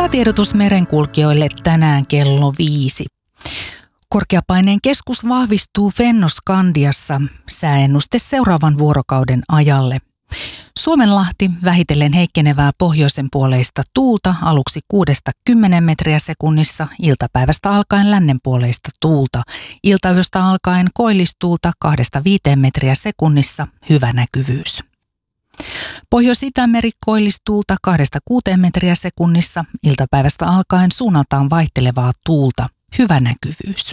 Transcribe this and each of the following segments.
Säätiedotus merenkulkijoille tänään kello 5. Korkeapaineen keskus vahvistuu Fennoskandiassa. Sääennuste seuraavan vuorokauden ajalle. Suomenlahti vähitellen heikkenevää pohjoisen puoleista tuulta aluksi 6-10 metriä sekunnissa, iltapäivästä alkaen lännenpuoleista tuulta. Iltayöstä alkaen koillistuulta 2-5 metriä sekunnissa, hyvä näkyvyys. Pohjois-Itämeri koillistuulta 2-6 metriä sekunnissa, iltapäivästä alkaen suunnaltaan vaihtelevaa tuulta, hyvä näkyvyys.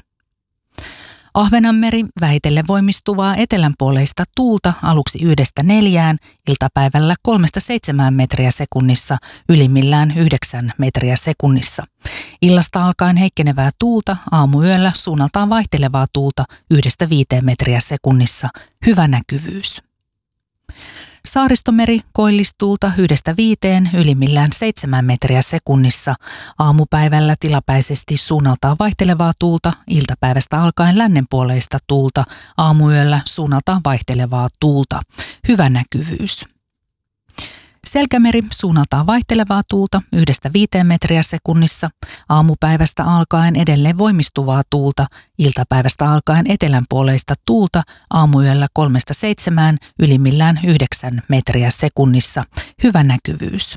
Ahvenanmeri vähitellen voimistuvaa etelänpuoleista tuulta aluksi 1-4, iltapäivällä 3-7 metriä sekunnissa, ylimmillään 9 metriä sekunnissa. Illasta alkaen heikkenevää tuulta, aamuyöllä suunnaltaan vaihtelevaa tuulta 1-5 metriä sekunnissa, hyvä näkyvyys. Saaristomeri koillistuulta 1-5, ylimmillään 7 metriä sekunnissa. Aamupäivällä tilapäisesti suunnaltaan vaihtelevaa tuulta, iltapäivästä alkaen lännenpuoleista tuulta, aamuyöllä suunnaltaan vaihtelevaa tuulta. Hyvä näkyvyys. Selkämeri suunnaltaan vaihtelevaa tuulta 1-5 metriä sekunnissa, aamupäivästä alkaen edelleen voimistuvaa tuulta, iltapäivästä alkaen etelänpuoleista tuulta, aamuyöllä 3-7, ylimmillään 9 metriä sekunnissa, hyvä näkyvyys.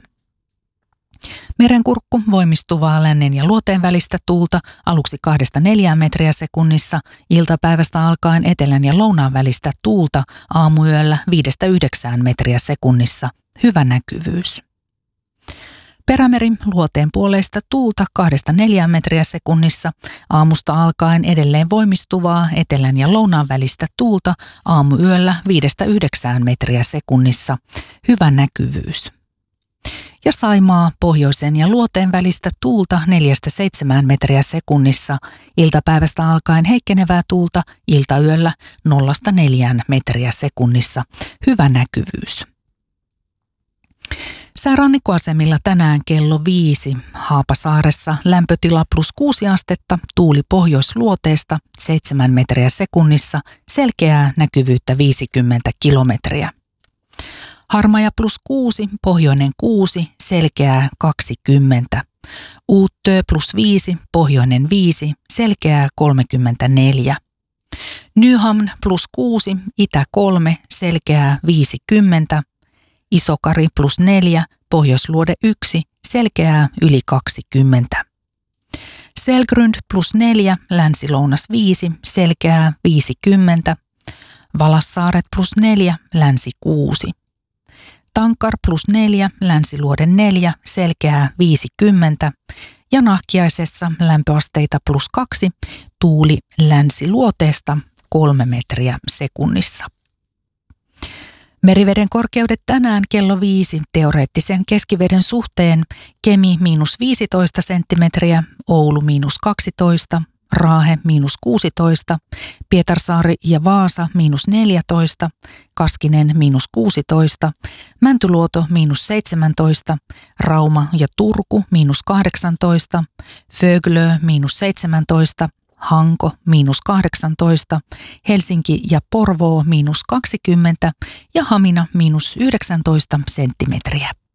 Merenkurkku voimistuvaa lännen ja luoteen välistä tuulta aluksi 2-4 metriä sekunnissa, iltapäivästä alkaen etelän ja lounaan välistä tuulta, aamuyöllä 5-9 metriä sekunnissa, hyvä näkyvyys. Perämeri luoteen puoleista tuulta 2-4 metriä sekunnissa, aamusta alkaen edelleen voimistuvaa etelän ja lounaan välistä tuulta, aamuyöllä 5-9 metriä sekunnissa, hyvä näkyvyys. Ja Saimaa pohjoisen ja luoteen välistä tuulta 4-7 metriä sekunnissa, iltapäivästä alkaen heikkenevää tuulta, iltayöllä 0-4 metriä sekunnissa, hyvä näkyvyys. Säärannikkoasemilla tänään kello 5. Haapasaaressa lämpötila +6 astetta, tuuli pohjoisluoteesta 7 metriä sekunnissa, selkeää näkyvyyttä 50 kilometriä. Harmaja +6, pohjoinen 6, selkeää 20. Uuttöö +5, pohjoinen 5, selkeää 34. Nyhamn +6, itä 3, selkeää 50. Isokari +4, pohjoisluode 1, selkeää yli 20. Selgrund +4, länsi-lounas 5, selkeää 50. Valassaaret +4, länsi 6. Tankar +4, länsiluode 4, selkeää 50. Ja Nahkiaisessa lämpöasteita +2, tuuli länsiluoteesta 3 metriä sekunnissa. Meriveden korkeudet tänään kello 5 teoreettisen keskiveden suhteen: Kemi -15 senttimetriä, Oulu -12, Raahe -16, Pietarsaari ja Vaasa -14, Kaskinen -16, Mäntyluoto -17, Rauma ja Turku -18, Föglö -17, Hanko -18, Helsinki ja Porvoo -20 ja Hamina -19 senttimetriä.